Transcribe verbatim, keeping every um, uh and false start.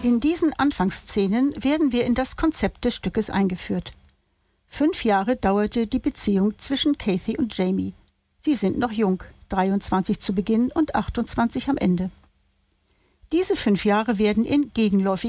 In diesen Anfangsszenen werden wir in das Konzept des Stückes eingeführt. Fünf Jahre dauerte die Beziehung zwischen Kathy und Jamie. Sie sind noch jung, dreiundzwanzig zu Beginn und achtundzwanzig am Ende. Diese fünf Jahre werden in gegenläufigen